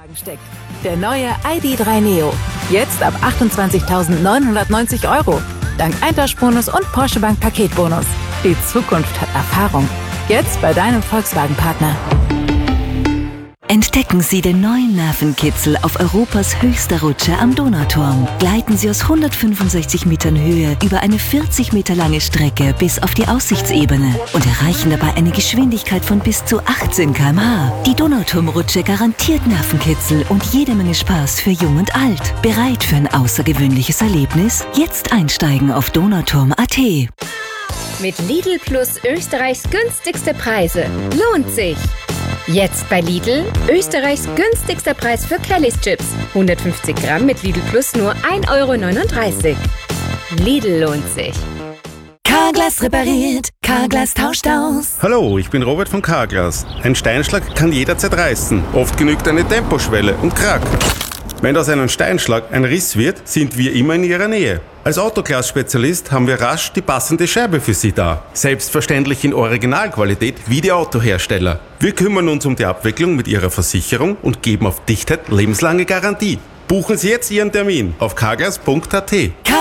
steckt. Der neue ID.3 Neo. Jetzt ab 28.990 €. Dank Eintauschbonus und Porsche Bank Paketbonus. Die Zukunft hat Erfahrung. Jetzt bei deinem Volkswagen-Partner. Entdecken Sie den neuen Nervenkitzel auf Europas höchster Rutsche am Donauturm. Gleiten Sie aus 165 Metern Höhe über eine 40 Meter lange Strecke bis auf die Aussichtsebene und erreichen dabei eine Geschwindigkeit von bis zu 18 km/h. Die Donauturmrutsche garantiert Nervenkitzel und jede Menge Spaß für Jung und Alt. Bereit für ein außergewöhnliches Erlebnis? Jetzt einsteigen auf donauturm.at. Mit Lidl Plus Österreichs günstigste Preise. Lohnt sich! Jetzt bei Lidl Österreichs günstigster Preis für Kellys Chips. 150 Gramm mit Lidl Plus nur 1,39 €. Lidl lohnt sich. Carglass repariert, Carglass tauscht aus. Hallo, ich bin Robert von Carglass. Ein Steinschlag kann jederzeit reißen. Oft genügt eine Temposchwelle und Krack. Wenn aus einem Steinschlag ein Riss wird, sind wir immer in Ihrer Nähe. Als Autoglas-Spezialist haben wir rasch die passende Scheibe für Sie da. Selbstverständlich in Originalqualität wie die Autohersteller. Wir kümmern uns um die Abwicklung mit Ihrer Versicherung und geben auf Dichtheit lebenslange Garantie. Buchen Sie jetzt Ihren Termin auf carglass.at.